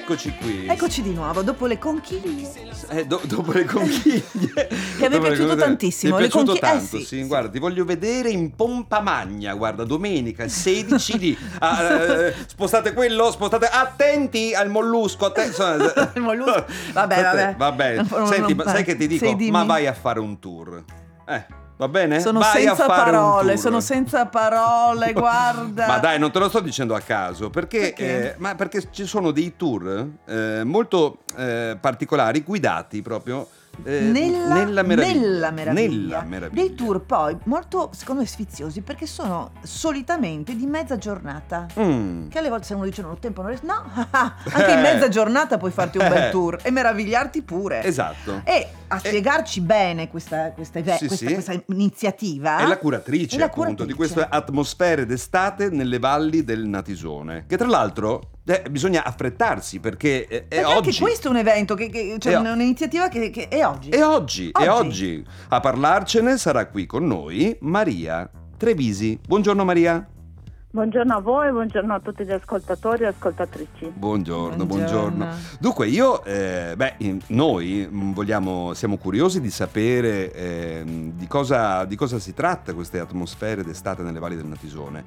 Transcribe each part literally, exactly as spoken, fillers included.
Eccoci qui. Eccoci di nuovo, dopo le conchiglie. Eh, do- dopo le conchiglie. Che mi è piaciuto tantissimo. Mi è piaciuto le conchi- tanto, eh, sì, sì. sì. Guarda, ti voglio vedere in pompa magna, guarda, domenica sedici lì. Ah, eh, spostate quello, spostate. Attenti al mollusco. Atten- Il mollusco. Vabbè, vabbè. Vabbè. Non- Senti, non- ma sai che ti dico? sì, dimmi. Ma vai a fare un tour. Eh. Va bene? Sono Vai senza a fare un parole, tour. sono senza parole, guarda. Ma dai, non te lo sto dicendo a caso, perché, Perché? eh, ma perché ci sono dei tour eh, molto eh, particolari, guidati proprio eh, Nella, nella meraviglia. nella meraviglia. Nella meraviglia. Dei tour poi molto, secondo me, sfiziosi, perché sono solitamente di mezza giornata. Mm. Che alle volte se uno dice non ho tempo, non riesco. No, anche in mezza giornata puoi farti un bel tour e meravigliarti pure. Esatto. E a spiegarci bene questa, questa, Sì, questa, sì. questa iniziativa È la curatrice, è la appunto, curatrice. di queste atmosfere d'estate nelle valli del Natisone. Che tra l'altro eh, bisogna affrettarsi perché eh, è Perché oggi. anche questo è un evento, che, che, cioè È- un'iniziativa che, che è oggi. E oggi, e Oggi. oggi a parlarcene sarà qui con noi Maria Trevisi. Buongiorno Maria. Buongiorno a voi, buongiorno a tutti gli ascoltatori e ascoltatrici. Buongiorno, Buongiorno. buongiorno. Dunque io, eh, beh, in- noi mh, vogliamo, siamo curiosi di sapere eh, di, cosa, di cosa si tratta queste atmosfere d'estate nelle valli del Natisone.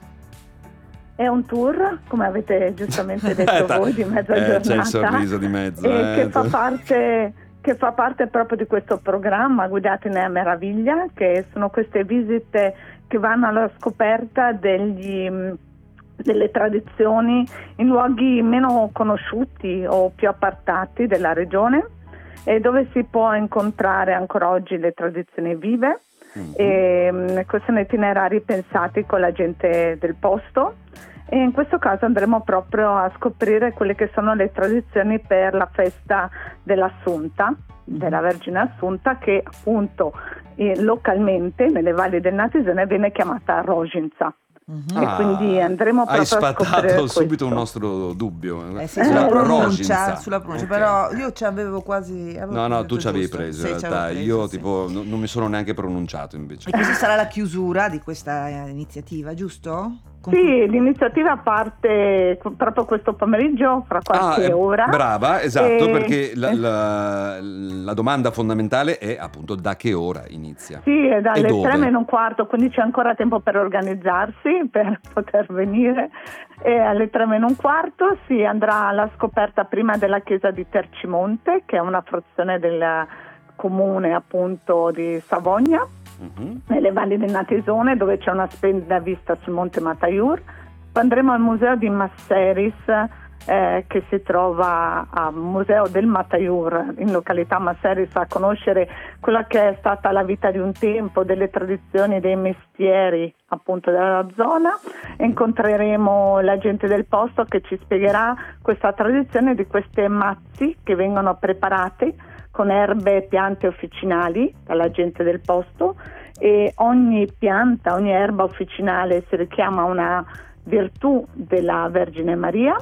È un tour, come avete giustamente detto Ta- voi, di mezza eh, giornata. c'è il sorriso di mezzo. e eh. che fa parte che fa parte proprio di questo programma Guidati nella Meraviglia, che sono queste visite che vanno alla scoperta degli, mh, delle tradizioni in luoghi meno conosciuti o più appartati della regione, e dove si può incontrare ancora oggi le tradizioni vive. Mhm. E, mh, questi sono itinerari pensati con la gente del posto, e in questo caso andremo proprio a scoprire quelle che sono le tradizioni per la festa dell'Assunta, della Vergine Assunta, che appunto eh, localmente nelle valli del Natisone viene chiamata Roginza. Mhm. E quindi andremo Hai proprio a scoprire sfatato subito questo. un nostro dubbio. Eh sì, Eh, sulla eh, pronuncia, Roginza. sulla pronuncia, Ok. però io ci avevo quasi avevo No, no, preso tu ci avevi giusto. preso Sì, in ci realtà, avevo io preso, sì. tipo non, non mi sono neanche pronunciato invece. E questa sarà la chiusura di questa eh, iniziativa, giusto? Con Sì, l'iniziativa parte proprio questo pomeriggio, fra qualche eh, ora. Brava, esatto, E- perché la, la- la domanda fondamentale è appunto da che ora inizia. Sì, è dalle E dove? tre meno un quarto, quindi c'è ancora tempo per organizzarsi, per poter venire. E alle tre meno un quarto si andrà alla scoperta prima della chiesa di Tercimonte, che è una frazione del comune appunto di Savogna, Mhm. nelle valli del Natisone, dove c'è una splendida vista sul monte Mataiur. Poi andremo al museo di Masseris, eh, che si trova al museo del Mataiur in località Masseris, a conoscere quella che è stata la vita di un tempo, delle tradizioni, dei mestieri appunto della zona. Incontreremo la gente del posto che ci spiegherà questa tradizione di queste mazzi che vengono preparate con erbe e piante officinali dalla gente del posto, e ogni pianta, ogni erba officinale si richiama una virtù della Vergine Maria,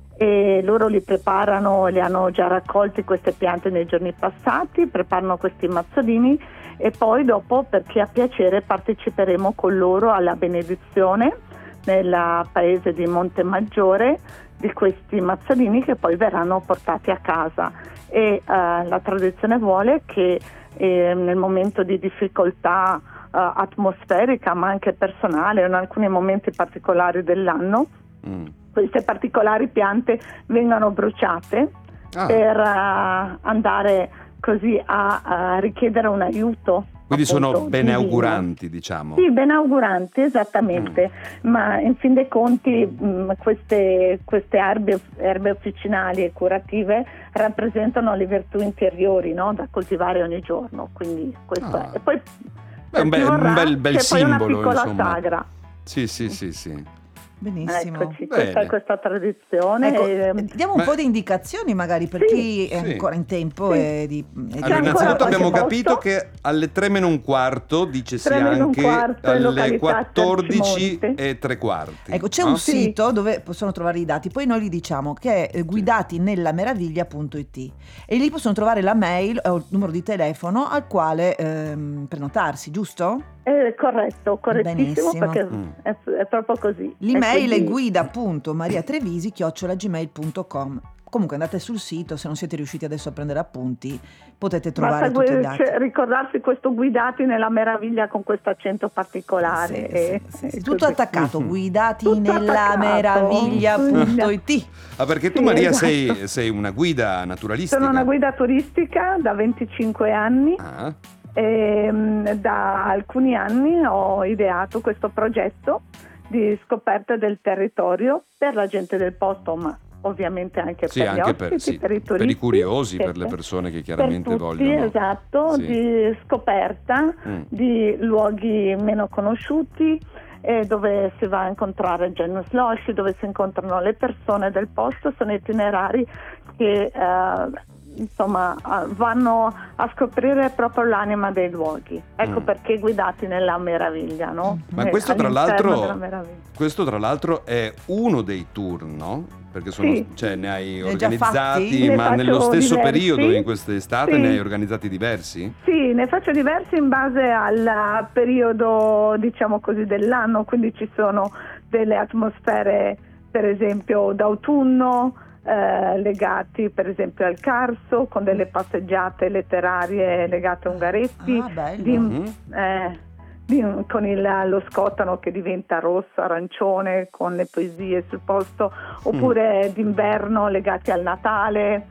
e loro li preparano, li hanno già raccolti queste piante nei giorni passati, preparano questi mazzolini, e poi dopo, per chi ha piacere, parteciperemo con loro alla benedizione nel paese di Montemaggiore di questi mazzolini, che poi verranno portati a casa. E eh, la tradizione vuole che eh, nel momento di difficoltà eh, atmosferica, ma anche personale, in alcuni momenti particolari dell'anno, Mm. queste particolari piante vengano bruciate Ah, per eh, andare così a, a richiedere un aiuto. quindi sono appunto, beneauguranti, diciamo. divino. Sì, benauguranti, esattamente, ma in fin dei conti mh, queste, queste erbe, erbe officinali e curative rappresentano le virtù interiori, no? Da coltivare ogni giorno, quindi questo Ah. è. E poi Beh, un per chi bel- un vorrà, bel- bel c'è poi una simbolo, piccola insomma. sagra. Sì, sì, sì, sì. Benissimo. Eccoci, Bene. questa è questa tradizione. Ecco, e- diamo un Ma- po' di indicazioni magari per Sì, chi è sì. ancora in tempo Sì. e di, e di Allora, ancora innanzitutto qualche abbiamo posto? capito che alle tre meno un quarto dicesi tre meno un anche quarto in alle località quattordici Tercimonte. e tre quarti. Ecco, c'è no? un Sì. sito dove possono trovare i dati, poi noi li diciamo, che è eh, guidati nella meraviglia punto it, e lì possono trovare la mail o il numero di telefono al quale ehm, prenotarsi, giusto? È corretto, correttissimo, Benissimo. perché Mm. è, è proprio così. L'email E è quindi- guida punto mariatrevisi chiocciola gmail punto com. comunque andate sul sito, se non siete riusciti adesso a prendere appunti potete trovare Basta tutti i dati. cioè, ricordarsi questo Guidati nella meraviglia con questo accento particolare. Sì, e, sì, sì, sì. e Tutto così. attaccato, guidati Tutto nella attaccato. meraviglia punto it. Ah, perché tu Sì, Maria esatto. sei, sei una guida naturalistica? Sono una guida turistica da venticinque anni. Ah, E mh, da alcuni anni ho ideato questo progetto di scoperta del territorio per la gente del posto, ma ovviamente anche sì, per gli anche ospiti, per, sì, per i per turisti, i curiosi, che- per le persone che per chiaramente tutti, vogliono. esatto, Sì. di scoperta Mm. di luoghi meno conosciuti, eh, dove si va a incontrare Janus Loshi, dove si incontrano le persone del posto. Sono itinerari che eh, insomma eh, vanno a scoprire proprio l'anima dei luoghi. Ecco Mm. perché Guidati nella meraviglia, no? Ma Eh, questo tra all'interno l'altro della meraviglia. questo tra l'altro è uno dei tour, no? Perché sono, Sì. cioè, ne hai Ne hai già organizzati, fatti? Ne ma faccio nello stesso diversi. periodo, in quest'estate, Sì. ne hai organizzati diversi? Sì, ne faccio diversi in base al periodo, diciamo così, dell'anno, quindi ci sono delle atmosfere, per esempio, d'autunno, eh, legati per esempio al Carso, con delle passeggiate letterarie legate a Ungaretti, Ah, bello. di- Mhm. eh, di- con il- lo scotano che diventa rosso, arancione, con le poesie sul posto, oppure d'inverno legati al Natale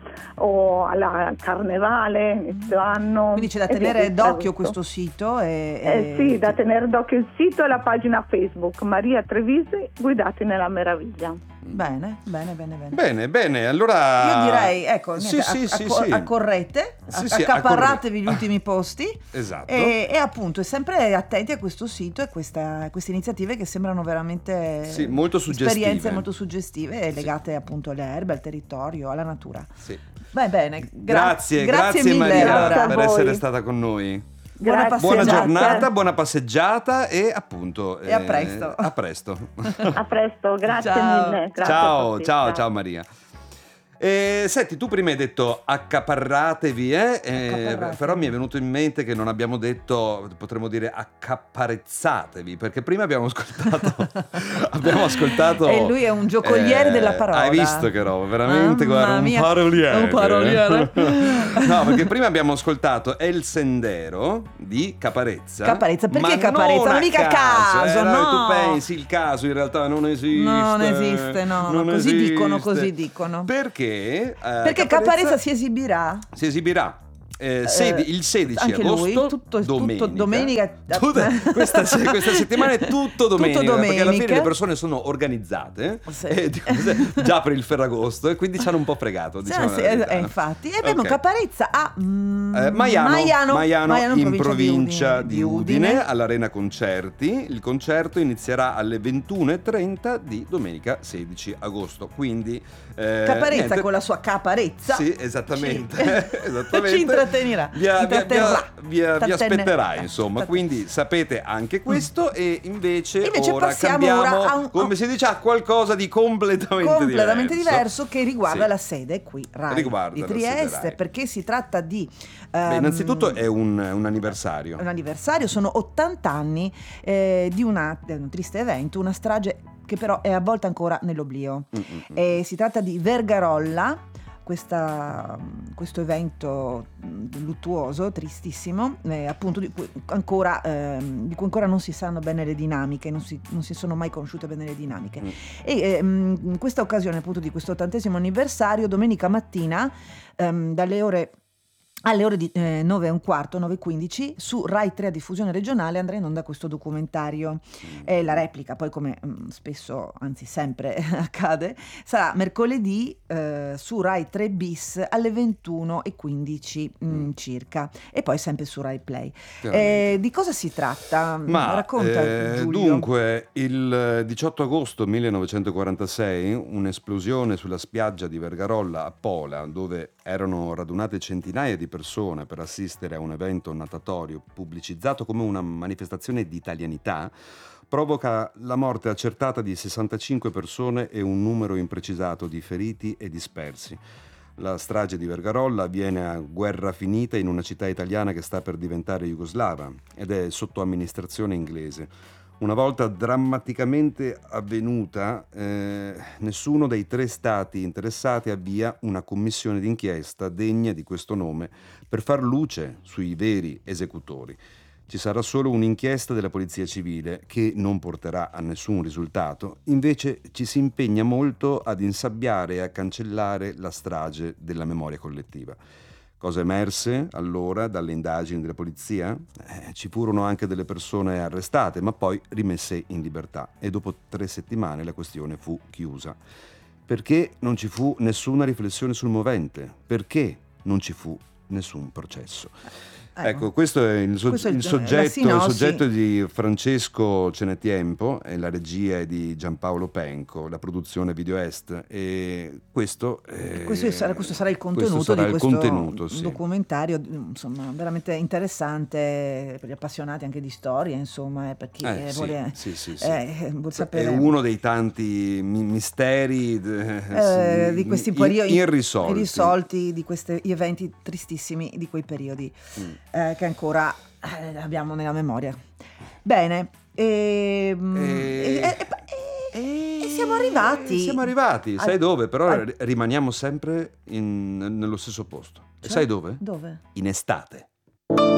o alla- al Carnevale, inizio anno. Quindi c'è da e via tenere di d'occhio seguito. questo sito e, Eh e- sì, da tenere d'occhio il sito e la pagina Facebook Maria Trevisi, Guidati nella meraviglia. Bene, bene, bene, bene. Bene, bene, allora Io direi, ecco, Sì, niente, sì, a- sì, acco- sì. accorrete, Sì, a- sì, accaparratevi gli ultimi posti Esatto. e, e appunto e sempre attenti a questo sito e questa- queste iniziative che sembrano veramente Sì, molto suggestive. esperienze molto suggestive e legate appunto alle erbe, al territorio, alla natura. Sì. Beh, bene, gra- Grazie, grazie, mille Maria allora. per A voi. essere stata con noi. Buona Grazie. Buona Passeggiata. giornata, buona passeggiata e appunto E a presto. A presto. A presto, grazie Ciao. mille. Grazie a ciao, tutti. ciao, ciao Maria. Eh, senti, tu prima hai detto accaparratevi, eh? Eh, Accaparratevi. però mi è venuto in mente che non abbiamo detto, potremmo dire accaparezzatevi, perché prima abbiamo ascoltato, abbiamo ascoltato. E lui è un giocoliere della parola. Hai visto che roba, veramente, Mamma guarda, un mia, paroliere. un paroliere. No, perché prima abbiamo ascoltato El Sendero di Caparezza. Caparezza, perché ma Caparezza? Non, Non a mica caso, eh, no. Tu pensi il caso in realtà non esiste. Non esiste, no, non così esiste. dicono, così dicono. Perché? eh, Perché Caparezza si esibirà? si esibirà. Eh, sedi- il sedici anche agosto, lui, tutto- domenica. tutto domenica. Tutta- questa, se- questa settimana è tutto domenica, Tutto perché alla fine domenica. le persone sono organizzate Sì. eh, di cose- già per il Ferragosto e quindi ci hanno un po' fregato. Sì, Diciamo sì, la verità, eh, no? infatti. E abbiamo Ok. Caparezza a mm, Eh, Maiano, Maiano, Maiano Maiano, in provincia di di Udine. Udine, all'Arena Concerti. Il concerto inizierà alle ventuno e trenta di domenica sedici agosto. Quindi eh, Caparezza niente. con la sua caparezza. Sì, esattamente. Ci, esattamente. ci intrattenirà. Vi, vi- vi- intratterrà. vi- vi Trattenne- aspetterai, eh, insomma. tratt- Quindi sapete anche questo. E invece, Invece ora passiamo cambiamo, ora a un- come si dice, a qualcosa di completamente, completamente diverso, diverso che riguarda Sì. la sede qui Rai Riguarda di la sede Trieste, Rai. perché si tratta di Beh, ehm, innanzitutto è un, un anniversario. un anniversario, sono ottanta anni eh, di, una, di un triste evento, una strage che però è avvolta ancora nell'oblio. Mm, mm, mm. E si tratta di Vergarolla, questa, questo evento mh, luttuoso, tristissimo, eh, appunto di cui, ancora, ehm, di cui ancora non si sanno bene le dinamiche, non si, non si sono mai conosciute bene le dinamiche. Mm. E ehm, in questa occasione appunto di questo ottantesimo anniversario, domenica mattina, ehm, dalle ore alle ore di, eh, nove e un quarto, nove e quindici, su Rai tre a diffusione regionale andrà in onda questo documentario. E la replica, poi come mh, spesso, anzi sempre accade, sarà mercoledì eh, su Rai tre bis alle ventuno e quindici mh, circa, e poi sempre su Rai Play. Chiaramente. Eh, di cosa si tratta? Ma Racconta, eh, Giulio. dunque, il diciotto agosto millenovecentoquarantasei un'esplosione sulla spiaggia di Vergarolla a Pola, dove erano radunate centinaia di persone per assistere a un evento natatorio pubblicizzato come una manifestazione di italianità, provoca la morte accertata di sessantacinque persone e un numero imprecisato di feriti e dispersi. La strage di Vergarolla avviene a guerra finita in una città italiana che sta per diventare jugoslava ed è sotto amministrazione inglese. Una volta drammaticamente avvenuta, eh, nessuno dei tre stati interessati avvia una commissione d'inchiesta degna di questo nome per far luce sui veri esecutori. Ci sarà solo un'inchiesta della Polizia Civile che non porterà a nessun risultato, invece ci si impegna molto ad insabbiare e a cancellare la strage della memoria collettiva. Cosa emerse allora dalle indagini della polizia? Eh, ci furono anche delle persone arrestate, ma poi rimesse in libertà e dopo tre settimane la questione fu chiusa. Perché non ci fu nessuna riflessione sul movente? Perché non ci fu nessun processo? Ecco, questo è il, so- Questo è il- il la soggetto, il sinossi. soggetto di Francesco Cenetiempo, e la regia è di Giampaolo Penco, la produzione Video Est, e questo, eh, Questo sarà, questo sarà il contenuto questo sarà di il questo contenuto, sì. documentario, insomma, veramente interessante per gli appassionati anche di storia, insomma, eh, per chi Eh, eh, sì, vuole, sì, sì, sì. eh, vuol sapere È uno dei tanti mi- misteri eh, sì, di questi in- periodi irrisolti. irrisolti, di questi eventi tristissimi di quei periodi Mm. eh, che ancora eh, abbiamo nella memoria. Bene, e, mm, E- e- e- e- e siamo arrivati. Siamo arrivati, sai al- dove? Però al- ri- rimaniamo sempre in- nello stesso posto. E Cioè? sai dove? Dove? In estate.